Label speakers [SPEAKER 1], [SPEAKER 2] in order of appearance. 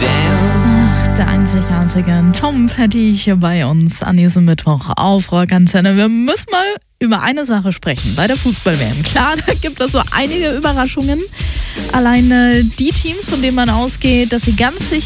[SPEAKER 1] Ach, der einzigartige Tom Petty hier bei uns an diesem Mittwoch auf Rockantenne. Wir müssen mal über eine Sache sprechen bei der Fußball-WM. Klar, da gibt es so einige Überraschungen. Alleine die Teams, von denen man ausgeht, dass sie ganz sicher